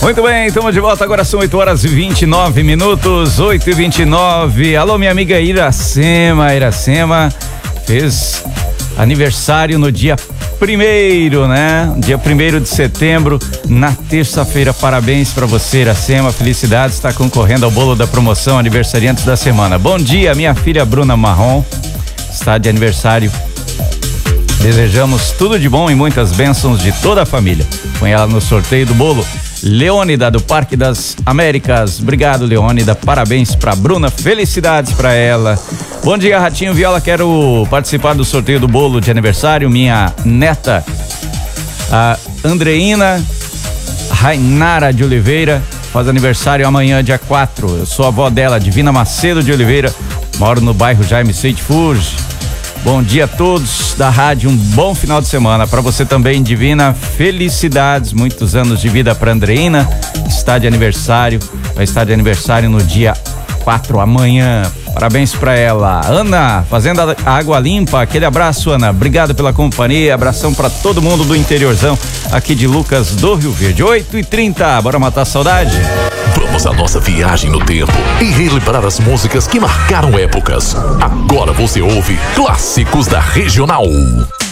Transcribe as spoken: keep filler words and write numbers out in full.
Muito bem, estamos de volta, agora são oito horas e vinte e nove minutos, oito e vinte e nove. Alô, minha amiga Iracema, Iracema fez aniversário no dia primeiro, né? Dia primeiro de setembro, na terça-feira. Parabéns pra você, Iracema, felicidades, está concorrendo ao bolo da promoção Aniversariantes da Semana. Bom dia, minha filha Bruna Marrom está de aniversário. Desejamos tudo de bom e muitas bênçãos de toda a família. Põe ela no sorteio do bolo. Leônida, do Parque das Américas. Obrigado, Leônida. Parabéns pra Bruna. Felicidades pra ela. Bom dia, Ratinho Viola. Quero participar do sorteio do bolo de aniversário. Minha neta, a Andreina Rainara de Oliveira, faz aniversário amanhã, dia quatro. Eu sou a avó dela, Divina Macedo de Oliveira. Moro no bairro Jaime Seide Furge. Bom dia a todos da rádio, um bom final de semana para você também, Divina. Felicidades, muitos anos de vida para Andreina. Está de aniversário, vai estar de aniversário no dia quatro, amanhã. Parabéns para ela. Ana, fazendo a água limpa, aquele abraço, Ana. Obrigado pela companhia, abração para todo mundo do interiorzão aqui de Lucas do Rio Verde. oito e trinta, bora matar a saudade? Vamos à nossa viagem no tempo e relembrar as músicas que marcaram épocas. Agora você ouve Clássicos da Regional.